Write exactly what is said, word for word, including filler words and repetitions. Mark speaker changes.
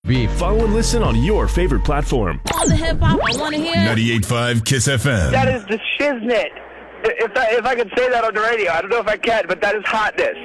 Speaker 1: Be follow and listen on your favorite platform.
Speaker 2: All the hip hop I want to hear.
Speaker 3: ninety-eight point five Kiss F M.
Speaker 4: That is the shiznit. If I, if I could say that on the radio, I don't know if I can, but that is hotness.